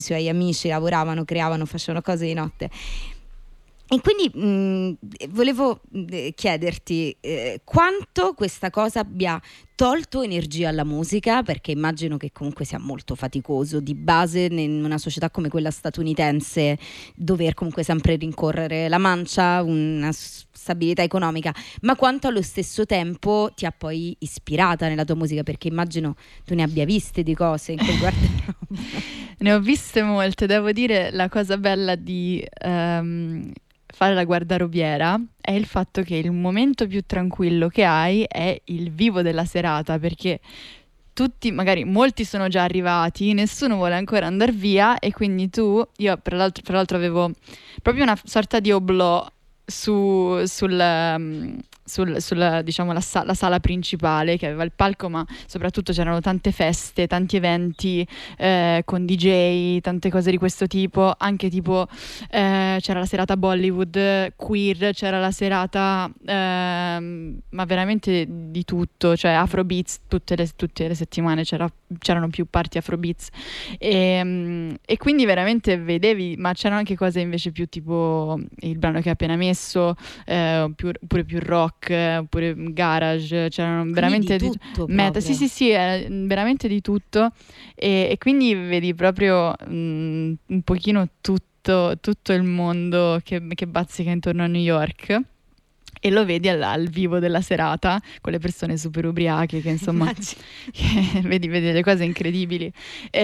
suoi amici lavoravano, creavano, facevano cose di notte. E quindi volevo chiederti quanto questa cosa abbia tolto energia alla musica, perché immagino che comunque sia molto faticoso di base in una società come quella statunitense dover comunque sempre rincorrere la mancia, una stabilità economica, ma quanto allo stesso tempo ti ha poi ispirata nella tua musica, perché immagino tu ne abbia viste di cose in quel guardaroba. Ne ho viste molte, devo dire, la cosa bella di fare la guardarobiera è il fatto che il momento più tranquillo che hai è il vivo della serata, perché tutti, magari molti sono già arrivati, nessuno vuole ancora andare via, e quindi io tra l'altro avevo proprio una sorta di oblò sulla diciamo la sala principale, che aveva il palco, ma soprattutto c'erano tante feste, tanti eventi con DJ, tante cose di questo tipo, anche tipo c'era la serata Bollywood queer, c'era la serata ma veramente di tutto, cioè Afrobeats tutte le settimane c'erano più party Afrobeats, e quindi veramente vedevi, ma c'erano anche cose invece più tipo il brano che hai appena messo, oppure più rock, oppure garage, c'erano veramente di tutto sì, veramente di tutto, e quindi vedi proprio un pochino tutto il mondo che bazzica intorno a New York. E lo vedi al vivo della serata con le persone super ubriache che insomma che vedi le cose incredibili.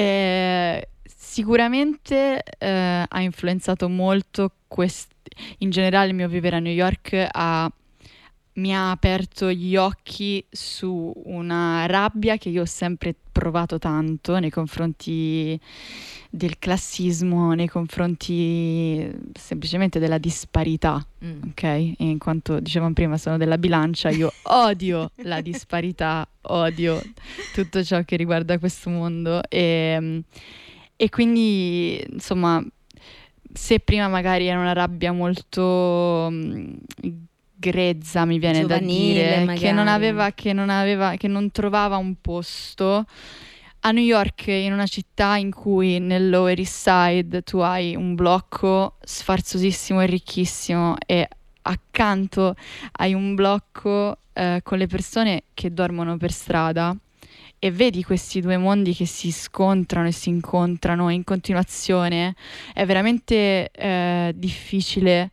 Sicuramente ha influenzato molto in generale il mio vivere a New York, mi ha aperto gli occhi su una rabbia che io ho sempre provato tanto nei confronti del classismo, nei confronti semplicemente della disparità, ok? E in quanto dicevamo prima sono della bilancia, io odio la disparità, odio tutto ciò che riguarda questo mondo, e quindi insomma, se prima magari era una rabbia molto grezza, mi viene giovanile, da dire, che non trovava un posto. A New York, in una città in cui nel Lower East Side tu hai un blocco sfarzosissimo e ricchissimo, e accanto hai un blocco con le persone che dormono per strada, e vedi questi due mondi che si scontrano e si incontrano in continuazione, è veramente difficile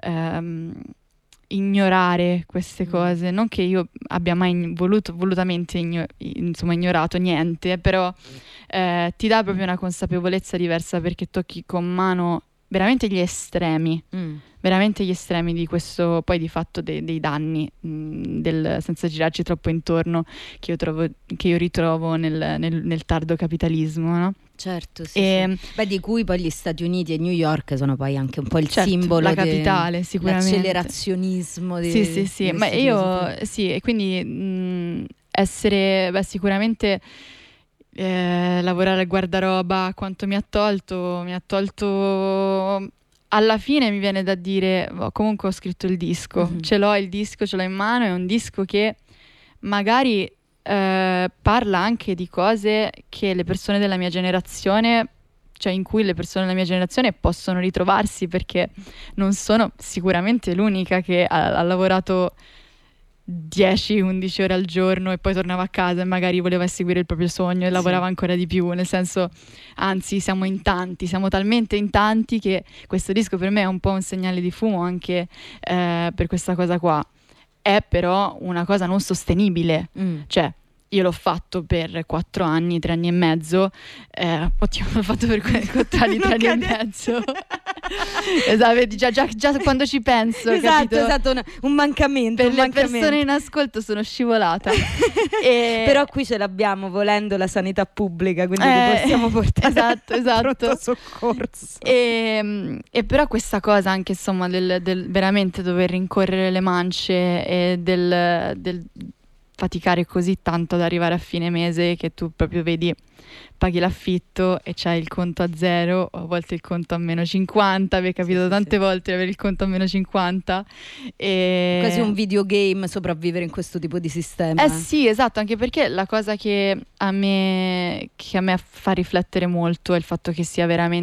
ignorare queste cose. Non che io abbia mai volutamente ignorato niente, però ti dà proprio una consapevolezza diversa, perché tocchi con mano veramente gli estremi. Veramente gli estremi di questo, poi di fatto dei danni, senza girarci troppo intorno, che io ritrovo nel tardo capitalismo, no? Certo, sì. Beh, di cui poi gli Stati Uniti e New York sono poi anche un po' il simbolo, la capitale, sicuramente. L'accelerazionismo sì, ma io sì, e quindi essere, sicuramente lavorare al guardaroba, quanto mi ha tolto alla fine, mi viene da dire, comunque ho scritto il disco, ce l'ho in mano, è un disco che magari parla anche di cose che le persone della mia generazione, cioè in cui le persone della mia generazione possono ritrovarsi, perché non sono sicuramente l'unica che ha lavorato 10-11 ore al giorno e poi tornava a casa e magari voleva seguire il proprio sogno e lavorava ancora di più, nel senso, anzi siamo talmente in tanti che questo disco per me è un po' un segnale di fumo anche per questa cosa qua. È però una cosa non sostenibile, cioè io l'ho fatto per 4 anni, 3 anni e mezzo. Oddio, l'ho fatto per 4 anni, 3 anni e mezzo. Esatto, vedi, già quando ci penso, esatto, un mancamento. Per le persone in ascolto sono scivolata. Però qui ce l'abbiamo, volendo, la sanità pubblica, quindi li possiamo portare esatto. soccorso. E però questa cosa anche, insomma, del veramente dover rincorrere le mance e del faticare così tanto ad arrivare a fine mese che tu proprio vedi, paghi l'affitto e c'hai il conto a zero, o a volte il conto a meno 50, vi è capitato tante volte di avere il conto a meno 50 È quasi un videogame sopravvivere in questo tipo di sistema. Sì, esatto, anche perché la cosa che a me fa riflettere molto è il fatto che sia veramente